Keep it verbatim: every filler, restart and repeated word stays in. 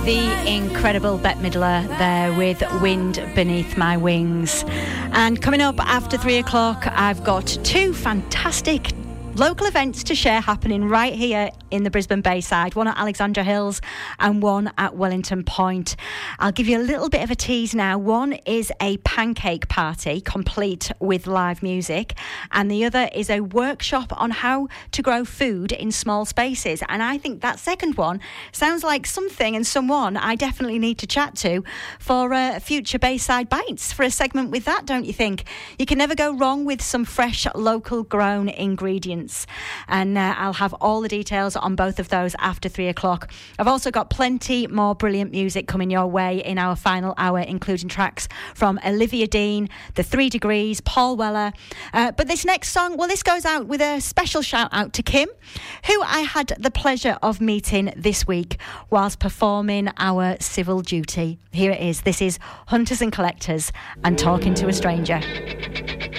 The incredible Bette Midler there with Wind Beneath My Wings. And coming up after three o'clock, I've got two fantastic local events to share happening right here in the Brisbane Bayside, one at Alexandra Hills and one at Wellington Point. I'll give you a little bit of a tease now. One is a pancake party complete with live music, and the other is a workshop on how to grow food in small spaces. And I think that second one sounds like something and someone I definitely need to chat to for uh, future Bayside Bites, for a segment with that, don't you think? You can never go wrong with some fresh local grown ingredients. And uh, I'll have all the details on both of those after three o'clock. I've also got plenty more brilliant music coming your way in our final hour, including tracks from Olivia Dean, The Three Degrees, Paul Weller. Uh, but this next song, well, this goes out with a special shout out to Kim, who I had the pleasure of meeting this week whilst performing our civil duty. Here it is. This is Hunters and Collectors and Talking to a Stranger.